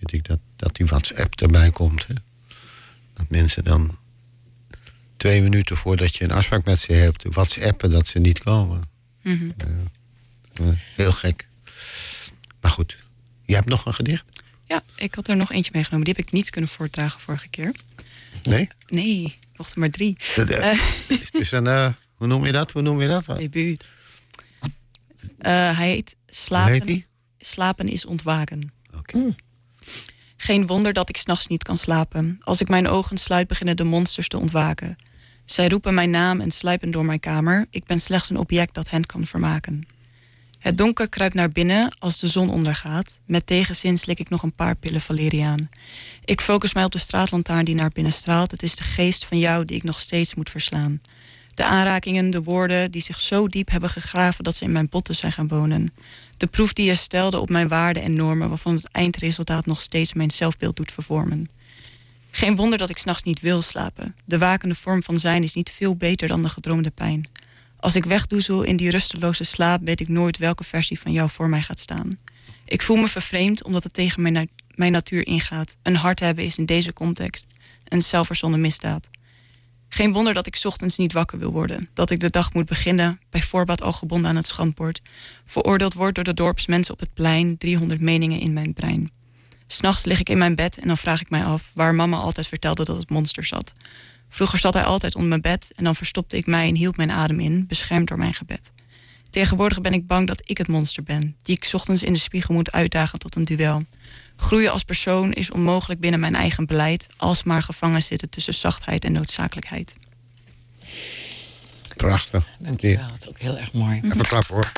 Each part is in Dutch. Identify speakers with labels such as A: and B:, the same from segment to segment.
A: weet ik, dat die WhatsApp erbij komt. Hè? Dat mensen dan 2 minuten voordat je een afspraak met ze hebt, WhatsAppen dat ze niet komen.
B: Mm-hmm.
A: Heel gek. Maar goed, jij hebt nog een gedicht?
B: Ja, ik had er nog eentje meegenomen. Die heb ik niet kunnen voordragen vorige keer.
A: Nee?
B: Nee, ik mocht er maar 3.
A: Het is een, hoe noem je dat?
B: Debuut. Hij heet Slapen.
A: Hoe heet die?
B: Slapen is ontwaken.
A: Okay.
B: Geen wonder dat ik 's nachts niet kan slapen. Als ik mijn ogen sluit, beginnen de monsters te ontwaken. Zij roepen mijn naam en sluipen door mijn kamer. Ik ben slechts een object dat hen kan vermaken. Het donker kruipt naar binnen als de zon ondergaat. Met tegenzin slik ik nog een paar pillen valeriaan. Ik focus mij op de straatlantaarn die naar binnen straalt. Het is de geest van jou die ik nog steeds moet verslaan. De aanrakingen, de woorden die zich zo diep hebben gegraven dat ze in mijn botten zijn gaan wonen. De proef die je stelde op mijn waarden en normen, waarvan het eindresultaat nog steeds mijn zelfbeeld doet vervormen. Geen wonder dat ik 's nachts niet wil slapen. De wakende vorm van zijn is niet veel beter dan de gedroomde pijn. Als ik wegdoezel in die rusteloze slaap, weet ik nooit welke versie van jou voor mij gaat staan. Ik voel me vervreemd omdat het tegen mijn natuur ingaat. Een hart hebben is in deze context een zelfverzonnen misdaad. Geen wonder dat ik 's ochtends niet wakker wil worden. Dat ik de dag moet beginnen, bij voorbaat al gebonden aan het schandbord. Veroordeeld word door de dorpsmensen op het plein, 300 meningen in mijn brein. 'S Nachts lig ik in mijn bed en dan vraag ik mij af waar mama altijd vertelde dat het monster zat. Vroeger zat hij altijd onder mijn bed en dan verstopte ik mij en hield mijn adem in, beschermd door mijn gebed. Tegenwoordig ben ik bang dat ik het monster ben, die ik 's ochtends in de spiegel moet uitdagen tot een duel. Groeien als persoon is onmogelijk binnen mijn eigen beleid, alsmaar gevangen zitten tussen zachtheid en noodzakelijkheid.
A: Prachtig.
C: Dankjewel, het is ook heel erg mooi.
A: Even klappen hoor.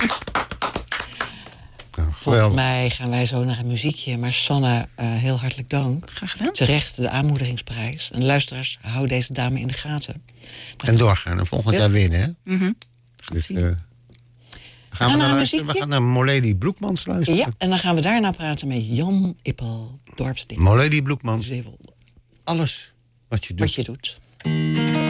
C: Volgens mij gaan wij zo naar een muziekje. Maar Sanne, heel hartelijk dank.
B: Graag gedaan.
C: Terecht de aanmoedigingsprijs. En luisteraars, hou deze dame in de gaten.
A: En doorgaan. En volgend jaar winnen, hè?
B: Mm-hmm.
A: Dus,
B: zien.
A: gaan we naar luisteren? We gaan naar Molady Bloekmans luisteren.
C: Ja, en dan gaan we daarna praten met Jan Ippel, dorpsdichter.
A: Molady Bloekmans.
C: Zeewolde.
A: Alles wat je doet.
C: Wat je doet.